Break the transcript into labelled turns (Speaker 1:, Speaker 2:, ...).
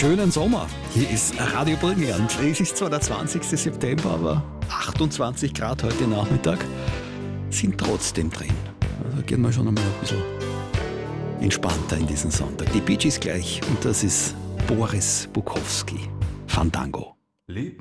Speaker 1: schönen Sommer. Hier ist Radio Burgenland. Es ist zwar der 20. September, aber 28 Grad heute Nachmittag sind trotzdem drin. Also gehen wir schon einmal ein bisschen entspannter in diesen Sonntag. Die Bee Gees gleich und das ist Boris Bukowski. Fandango.
Speaker 2: Lieb